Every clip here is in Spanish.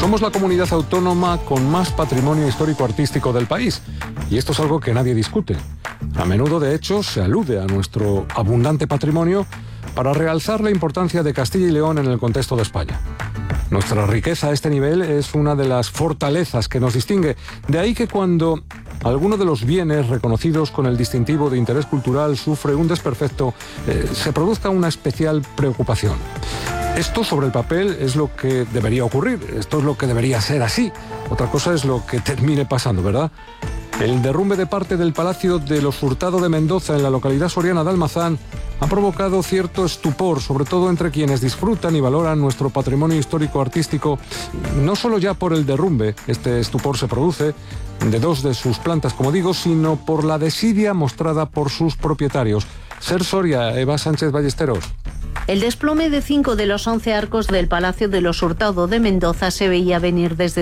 Somos la comunidad autónoma con más patrimonio histórico-artístico del país, y esto es algo que nadie discute. A menudo, de hecho, se alude a nuestro abundante patrimonio para realzar la importancia de Castilla y León en el contexto de España. Nuestra riqueza a este nivel es una de las fortalezas que nos distingue. De ahí que cuando alguno de los bienes reconocidos con el distintivo de interés cultural sufre un desperfecto, se produzca una especial preocupación. Esto sobre el papel es lo que debería ocurrir, esto es lo que debería ser así. Otra cosa es lo que termine pasando, ¿verdad? El derrumbe de parte del Palacio de los Hurtado de Mendoza en la localidad soriana de Almazán ha provocado cierto estupor, sobre todo entre quienes disfrutan y valoran nuestro patrimonio histórico-artístico, no solo ya por el derrumbe, este estupor se produce de dos de sus plantas, como digo, sino por la desidia mostrada por sus propietarios. Ser Soria, Eva Sánchez Ballesteros. El desplome de 5 de los 11 arcos del Palacio de los Hurtado de Mendoza se veía venir desde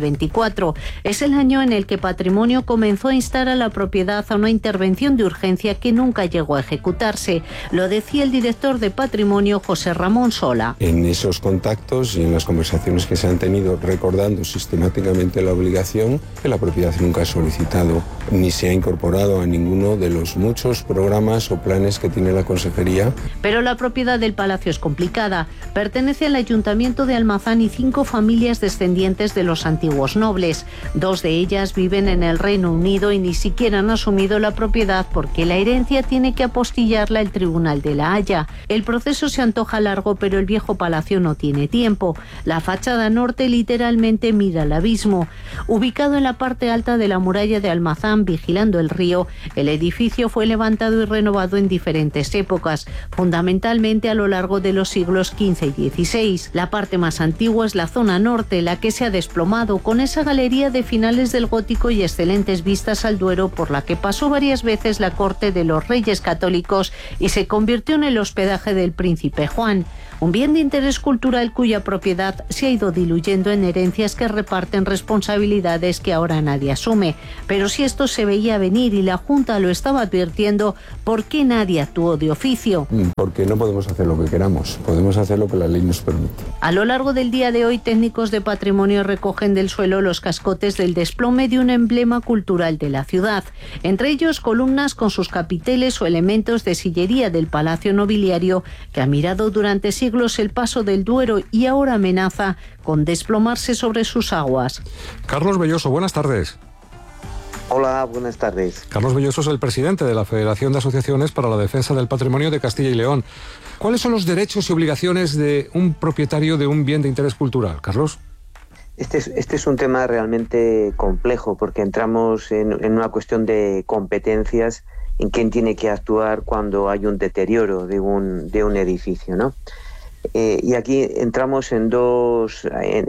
2024. Es el año en el que Patrimonio comenzó a instar a la propiedad a una intervención de urgencia que nunca llegó a ejecutarse. Lo decía el director de Patrimonio, José Ramón Sola. En esos contactos y en las conversaciones que se han tenido recordando sistemáticamente la obligación, que la propiedad nunca ha solicitado ni se ha incorporado a ninguno de los muchos programas o planes que tiene la Consejería. Pero la propiedad del palacio es complicada. Pertenece al Ayuntamiento de Almazán y 5 familias descendientes de los antiguos nobles. 2 de ellas viven en el Reino Unido y ni siquiera han asumido la propiedad porque la herencia tiene que apostillarla el Tribunal de la Haya. El proceso se antoja largo, pero el viejo palacio no tiene tiempo. La fachada norte literalmente mira al abismo. Ubicado en la parte alta de la muralla de Almazán, vigilando el río, el edificio fue levantado y renovado en diferentes épocas, fundamentalmente a lo largo de los siglos XV y XVI. La parte más antigua es la zona norte, la que se ha desplomado, con esa galería de finales del gótico y excelentes vistas al Duero, por la que pasó varias veces la corte de los Reyes Católicos y se convirtió en el hospedaje del príncipe Juan. Un bien de interés cultural cuya propiedad se ha ido diluyendo en herencias que reparten responsabilidades que ahora nadie asume. Pero si esto se veía venir y la Junta lo estaba advirtiendo, ¿por qué nadie actuó de oficio? Porque no podemos hacer lo que queramos, podemos hacer lo que la ley nos permite. A lo largo del día de hoy, técnicos de Patrimonio recogen del suelo los cascotes del desplome de un emblema cultural de la ciudad. Entre ellos, columnas con sus capiteles o elementos de sillería del Palacio Nobiliario, que ha mirado durante siglos el paso del Duero y ahora amenaza con desplomarse sobre sus aguas. Carlos Belloso, buenas tardes. Hola, buenas tardes. Carlos Belloso es el presidente de la Federación de Asociaciones para la Defensa del Patrimonio de Castilla y León. ¿Cuáles son los derechos y obligaciones de un propietario de un bien de interés cultural, Carlos? Este es un tema realmente complejo porque entramos en una cuestión de competencias en quién tiene que actuar cuando hay un deterioro de un edificio, ¿no? Y aquí entramos en dos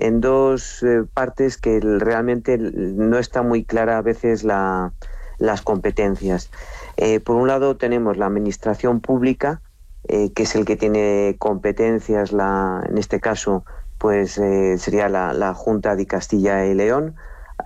partes que realmente no está muy clara a veces las competencias. Por un lado tenemos la administración pública, que es el que tiene competencias, en este caso pues sería la Junta de Castilla y León.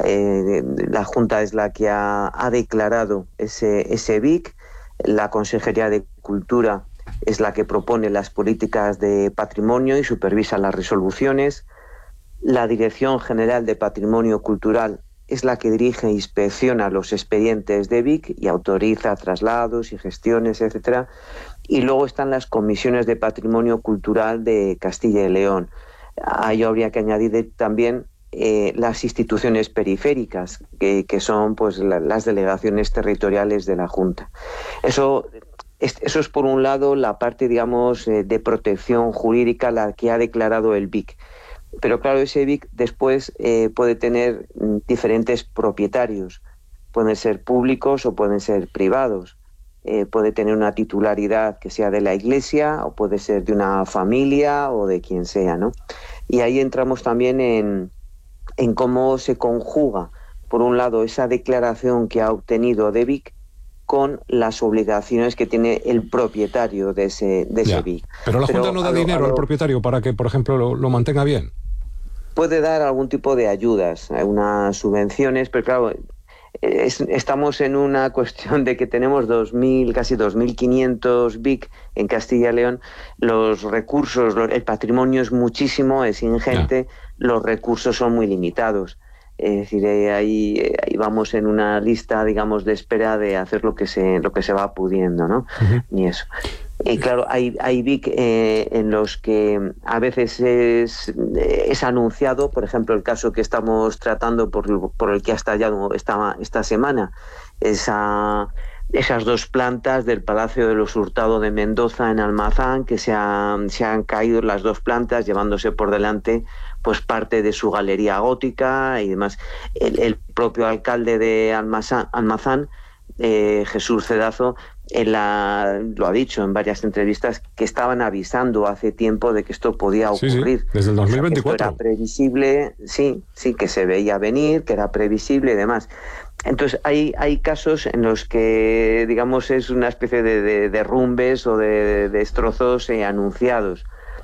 La Junta es la que ha declarado ese BIC. La Consejería de Cultura es la que propone las políticas de patrimonio y supervisa las resoluciones. La Dirección General de Patrimonio Cultural es la que dirige e inspecciona los expedientes de BIC y autoriza traslados y gestiones, etcétera. Y luego están las comisiones de patrimonio cultural de Castilla y León. Ahí habría que añadir también las instituciones periféricas, que son pues las delegaciones territoriales de la Junta. Eso es por un lado la parte, digamos, de protección jurídica, la que ha declarado el BIC. Pero claro, ese BIC después puede tener diferentes propietarios. Pueden ser públicos o pueden ser privados. Puede tener una titularidad que sea de la Iglesia o puede ser de una familia o de quien sea, ¿no? Y ahí entramos también en cómo se conjuga, por un lado, esa declaración que ha obtenido de BIC con las obligaciones que tiene el propietario de ese BIC. Pero la Junta no da dinero al propietario para que, por ejemplo, lo mantenga bien. Puede dar algún tipo de ayudas, unas subvenciones, pero claro, estamos en una cuestión de que tenemos casi 2.500 BIC en Castilla y León. Los recursos, el patrimonio es muchísimo, es ingente, los recursos son muy limitados. Es decir, ahí vamos en una lista, digamos, de espera de hacer lo que se va pudiendo, ¿no? Y eso. Y claro, hay BIC en los que a veces es anunciado, por ejemplo, el caso que estamos tratando por el que ha estallado esta semana, esas 2 plantas del Palacio de los Hurtado de Mendoza en Almazán, que se han caído las 2 plantas, llevándose por delante pues parte de su galería gótica y demás. El propio alcalde de Almazán, Jesús Cedazo, lo ha dicho en varias entrevistas, que estaban avisando hace tiempo de que esto podía ocurrir. Sí, desde el 2024. O sea, que esto era previsible, sí, que se veía venir, que era previsible y demás. Entonces hay casos en los que, digamos, es una especie de derrumbes o de destrozos anunciados.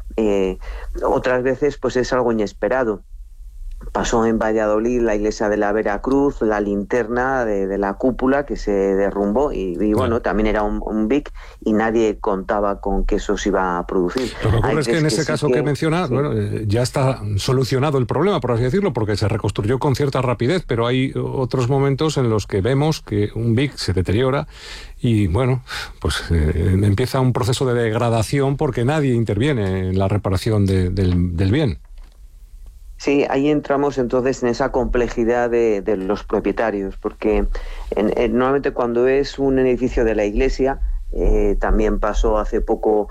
Otras veces pues es algo inesperado. Pasó en Valladolid la iglesia de la Veracruz, la linterna de la cúpula que se derrumbó y bueno, también era un BIC y nadie contaba con que eso se iba a producir. Lo que ocurre es que en ese caso que menciona, bueno, ya está solucionado el problema, por así decirlo, porque se reconstruyó con cierta rapidez, pero hay otros momentos en los que vemos que un BIC se deteriora y bueno, pues empieza un proceso de degradación porque nadie interviene en la reparación del bien. Sí, ahí entramos entonces en esa complejidad de los propietarios, porque normalmente cuando es un edificio de la iglesia, también pasó hace poco,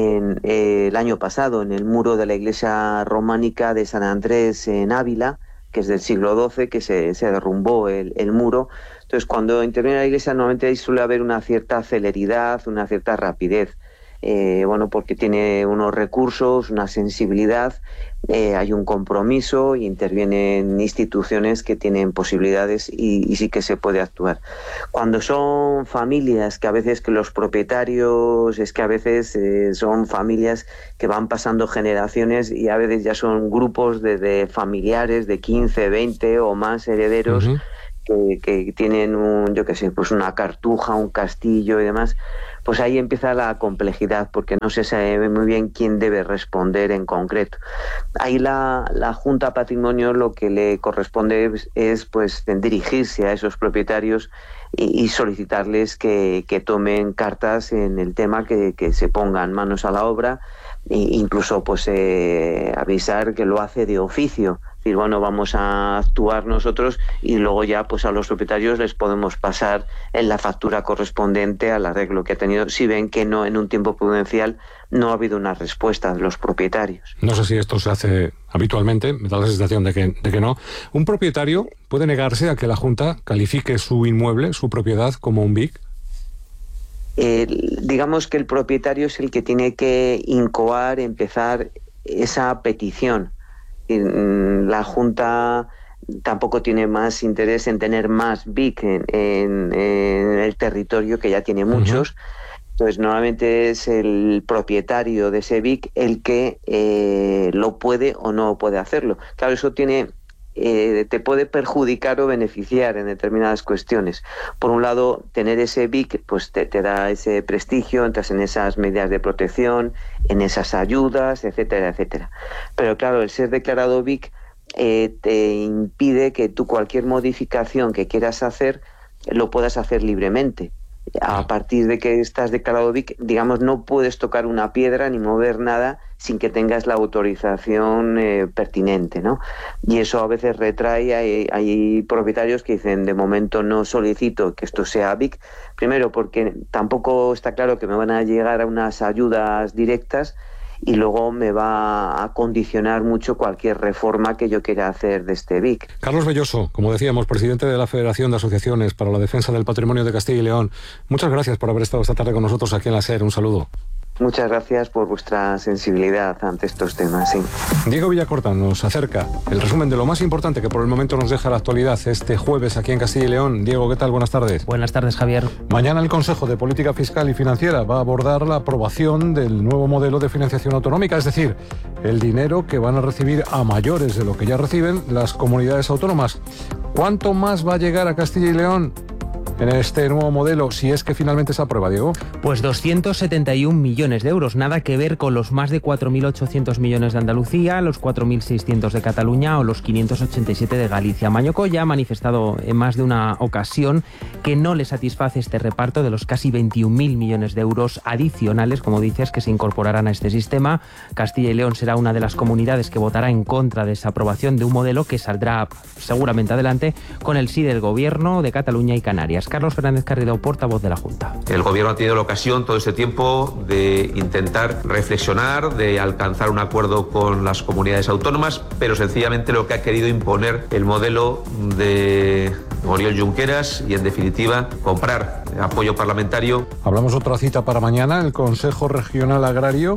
el año pasado, en el muro de la iglesia románica de San Andrés en Ávila, que es del siglo XII, que se derrumbó el muro. Entonces, cuando interviene la iglesia, normalmente ahí suele haber una cierta celeridad, una cierta rapidez. Bueno, porque tiene unos recursos, una sensibilidad, hay un compromiso y intervienen instituciones que tienen posibilidades y sí que se puede actuar. Cuando son familias, que a veces que los propietarios, es que a veces son familias que van pasando generaciones y a veces ya son grupos de familiares de 15, 20 o más herederos. Que tienen pues una cartuja, un castillo y demás, pues ahí empieza la complejidad, porque no se sabe muy bien quién debe responder en concreto. Ahí la Junta Patrimonio lo que le corresponde es pues dirigirse a esos propietarios y solicitarles que tomen cartas en el tema, que se pongan manos a la obra e incluso pues avisar que lo hace de oficio. Es decir, bueno, vamos a actuar nosotros y luego ya pues a los propietarios les podemos pasar en la factura correspondiente al arreglo que ha tenido, si ven que no, en un tiempo prudencial no ha habido una respuesta de los propietarios. No sé si esto se hace habitualmente, me da la sensación de que no. ¿Un propietario puede negarse a que la Junta califique su inmueble, su propiedad, como un BIC? Digamos que el propietario es el que tiene que incoar, empezar esa petición. La Junta tampoco tiene más interés en tener más BIC en el territorio, que ya tiene muchos. Entonces, normalmente es el propietario de ese BIC el que lo puede o no puede hacerlo. Claro, eso te puede perjudicar o beneficiar en determinadas cuestiones. Por un lado, tener ese BIC pues te da ese prestigio, entras en esas medidas de protección, en esas ayudas, etcétera, etcétera. Pero claro, el ser declarado BIC te impide que tú cualquier modificación que quieras hacer lo puedas hacer libremente. A partir de que estás declarado BIC, digamos, no puedes tocar una piedra ni mover nada sin que tengas la autorización pertinente, ¿no? Y eso a veces retrae, hay propietarios que dicen, de momento no solicito que esto sea BIC, primero porque tampoco está claro que me van a llegar a unas ayudas directas, y luego me va a condicionar mucho cualquier reforma que yo quiera hacer de este BIC. Carlos Belloso, como decíamos, presidente de la Federación de Asociaciones para la Defensa del Patrimonio de Castilla y León, muchas gracias por haber estado esta tarde con nosotros aquí en la SER. Un saludo. Muchas gracias por vuestra sensibilidad ante estos temas. Sí. Diego Villacorta nos acerca el resumen de lo más importante que por el momento nos deja la actualidad este jueves aquí en Castilla y León. Diego, ¿qué tal? Buenas tardes. Buenas tardes, Javier. Mañana el Consejo de Política Fiscal y Financiera va a abordar la aprobación del nuevo modelo de financiación autonómica, es decir, el dinero que van a recibir a mayores de lo que ya reciben las comunidades autónomas. ¿Cuánto más va a llegar a Castilla y León en este nuevo modelo, si es que finalmente se aprueba, Diego? Pues 271 millones de euros, nada que ver con los más de 4.800 millones de Andalucía, los 4.600 de Cataluña o los 587 de Galicia. Mañoco ya ha manifestado en más de una ocasión que no le satisface este reparto de los casi 21.000 millones de euros adicionales, como dices, que se incorporarán a este sistema. Castilla y León será una de las comunidades que votará en contra de esa aprobación de un modelo que saldrá seguramente adelante con el sí del Gobierno de Cataluña y Canarias. Carlos Fernández Carrillo, portavoz de la Junta. El Gobierno ha tenido la ocasión todo este tiempo de intentar reflexionar, de alcanzar un acuerdo con las comunidades autónomas, pero sencillamente lo que ha querido imponer el modelo de Oriol Junqueras y, en definitiva, comprar apoyo parlamentario. Hablamos otra cita para mañana. El Consejo Regional Agrario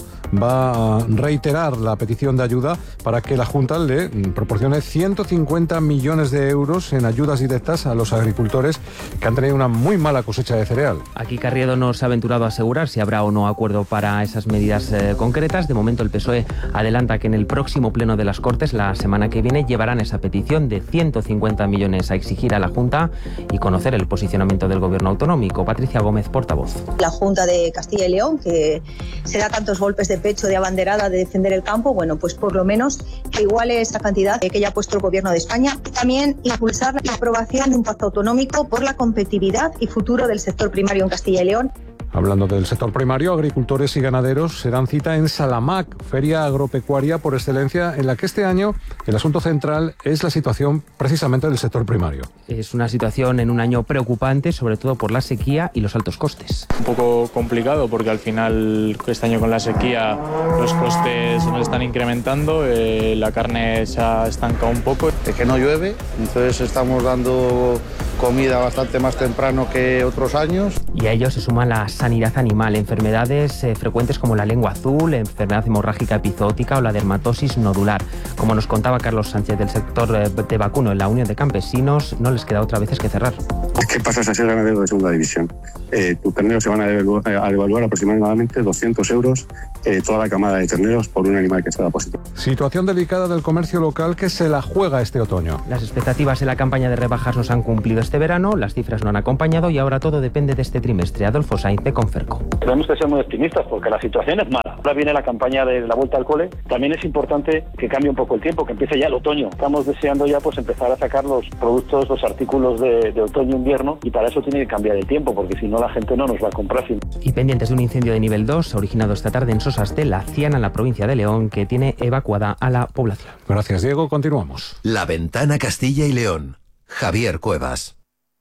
va a reiterar la petición de ayuda para que la Junta le proporcione 150 millones de euros en ayudas directas a los agricultores que han tenido una muy mala cosecha de cereal. Aquí Carriedo no se ha aventurado a asegurar si habrá o no acuerdo para esas medidas concretas. De momento el PSOE adelanta que en el próximo pleno de las Cortes, la semana que viene, llevarán esa petición de 150 millones a exigir a la Junta y conocer el posicionamiento del Gobierno autonómico. Patricia Gómez, portavoz. La Junta de Castilla y León, que se da tantos golpes de pecho de abanderada de defender el campo, bueno, pues por lo menos que iguale esa cantidad que ya ha puesto el Gobierno de España. También impulsar la aprobación de un pacto autonómico por la competitividad y futuro del sector primario en Castilla y León. Hablando del sector primario, agricultores y ganaderos se dan cita en Salamac, feria agropecuaria por excelencia, en la que este año el asunto central es la situación precisamente del sector primario. Es una situación en un año preocupante, sobre todo por la sequía y los altos costes. Un poco complicado porque al final este año con la sequía los costes nos están incrementando, la carne se ha estancado un poco. Es que no llueve, entonces estamos dando comida bastante más temprano que otros años. Y a ello se suma la sanidad animal, enfermedades frecuentes como la lengua azul, enfermedad hemorrágica epizootica o la dermatosis nodular. Como nos contaba Carlos Sánchez del sector de vacuno en la Unión de Campesinos, no les queda otra vez que cerrar. Es que pasas a ser ganadero de segunda división. Tus terneros se van a devaluar aproximadamente 200 euros toda la camada de terneros por un animal que está positivo. Situación delicada del comercio local que se la juega este otoño. Las expectativas en la campaña de rebajas no se han cumplido este verano, las cifras no han acompañado y ahora todo depende de este trimestre. Adolfo Sainz de Conferco. Tenemos que ser muy optimistas porque la situación es mala. Ahora viene la campaña de la vuelta al cole. También es importante que cambie un poco el tiempo, que empiece ya el otoño. Estamos deseando ya pues empezar a sacar los productos, los artículos de otoño-invierno y para eso tiene que cambiar el tiempo porque si no la gente no nos va a comprar. Y pendientes de un incendio de nivel 2 originado esta tarde en Sosas de la Ciana, en la provincia de León, que tiene evacuada a la población. Gracias, Diego. Continuamos. La Ventana Castilla y León. Javier Cuevas.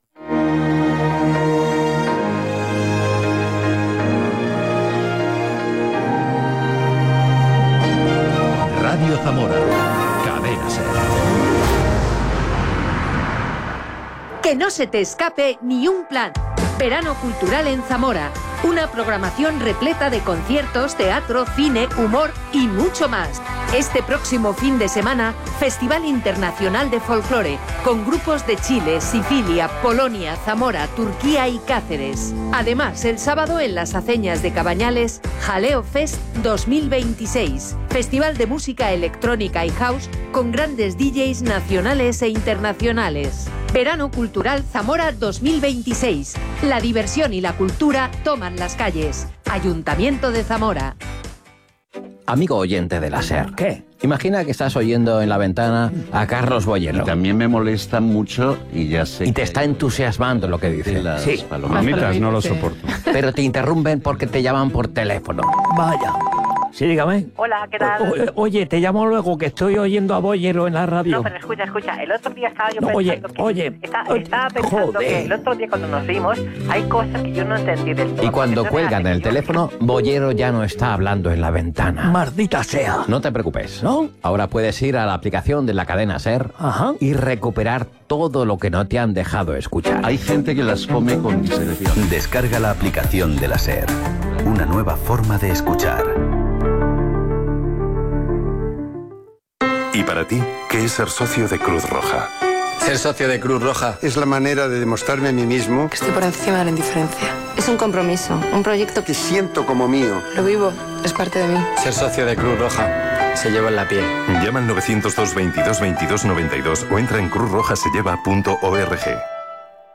Radio Zamora. Cadena Ser. Que no se te escape ni un plan. Verano Cultural en Zamora. Una programación repleta de conciertos, teatro, cine, humor y mucho más. Este próximo fin de semana, Festival Internacional de Folclore, con grupos de Chile, Sicilia, Polonia, Zamora, Turquía y Cáceres. Además, el sábado en las Aceñas de Cabañales, Jaleo Fest 2026, Festival de Música Electrónica y House, con grandes DJs nacionales e internacionales. Verano Cultural Zamora 2026. La diversión y la cultura toman las calles. Ayuntamiento de Zamora. Amigo oyente de la SER. ¿Qué? Imagina que estás oyendo en la ventana a Carlos Boyero. Y también me molesta mucho y ya sé. Y te está entusiasmando lo que dice. Sí. Palomitas no lo soporto. Pero te interrumpen porque te llaman por teléfono. Vaya. Sí, dígame. Hola, ¿qué tal? Oye, te llamo luego que estoy oyendo a Boyero en la radio. No, pero escucha. El otro día estaba yo pensando estaba pensando que el otro día cuando nos vimos hay cosas que yo no entendí del todo. Y cuando cuelgan el teléfono, Boyero ya no está hablando en la ventana. Maldita sea. No te preocupes. ¿No? Ahora puedes ir a la aplicación de la cadena SER y recuperar todo lo que no te han dejado escuchar. Hay gente que las come con discreción. Descarga la aplicación de la SER. Una nueva forma de escuchar. ¿Y para ti, qué es ser socio de Cruz Roja? Ser socio de Cruz Roja es la manera de demostrarme a mí mismo que estoy por encima de la indiferencia. Es un compromiso, un proyecto que siento como mío. Lo vivo, es parte de mí. Ser socio de Cruz Roja se lleva en la piel. Llama al 902 22 22 92 o entra en cruzrojaselleva.org.